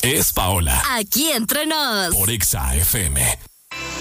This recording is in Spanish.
es Paola. Aquí entre nos. Por Exa FM.